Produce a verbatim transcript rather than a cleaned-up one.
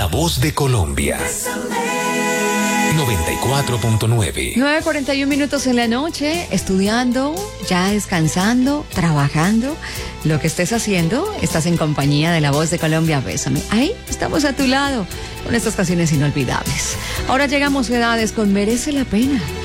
La Voz de Colombia. noventa y cuatro punto nueve. nueve cuarenta y uno minutos en la noche, estudiando, ya descansando, trabajando. Lo que estés haciendo, estás en compañía de La Voz de Colombia. Bésame. Ahí estamos a tu lado con estas canciones inolvidables. Ahora llegamos a edades con Merece la Pena.